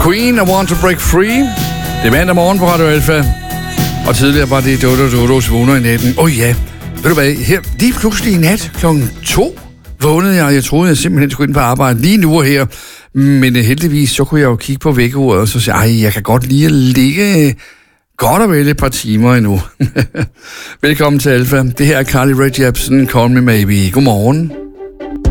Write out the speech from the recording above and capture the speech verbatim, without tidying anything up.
Queen, I Want to Break Free. Det er mandag morgen på Radio Alfa. Og tidligere var det Dodo Dodos vågner i natten. Åh oh, ja, ved du hvad, her lige pludselig i nat klokken to vågnede jeg. Jeg troede, jeg simpelthen skulle ind på arbejde lige nu og her. Men uh, heldigvis, så kunne jeg jo kigge på vækkeuret og så sige, ej, jeg kan godt lige ligge godt og vel et par timer endnu. Velkommen til Alfa. Det her er Carly Rae Jepsen, Call Me Maybe. Godmorgen.